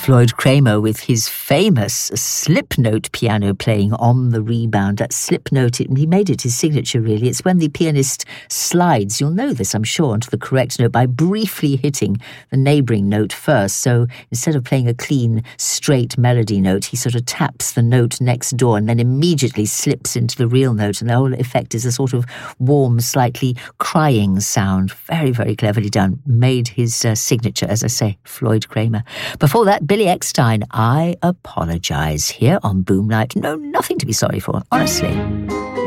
Floyd Kramer with his famous slip note piano playing on the rebound. That slip note, he made it his signature, really. It's when the pianist slides, you'll know this, I'm sure, onto the correct note by briefly hitting the neighbouring note first. So instead of playing a clean, straight melody note, he sort of taps the note next door and then immediately slips into the real note. And the whole effect is a sort of warm, slightly crying sound. Very, very cleverly done. Made his signature, as I say, Floyd Kramer. Before that, Billy Eckstine, I Apologise, here on Boomlight. No, nothing to be sorry for, honestly.